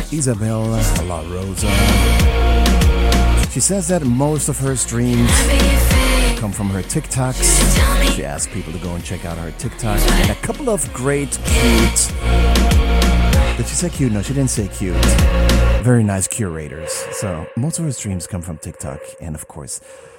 Isabel La Rosa. She says that most of her streams come from her TikToks. She asked people to go and check out her TikTok. And a couple of great, cute... Did she say cute? No, she didn't say cute. Very nice curators. So most of her streams come from TikTok. And of course,